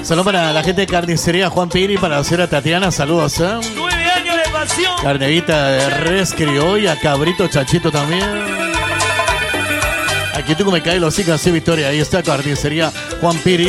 Saludos para la gente de carnicería Juan Piri, para la señora Tatiana, saludos. 9 años de pasión. Carnevita de res criolla, cabrito chachito también. Aquí tú me cae los hijos, sí, Victoria. Ahí está carnicería Juan Piri.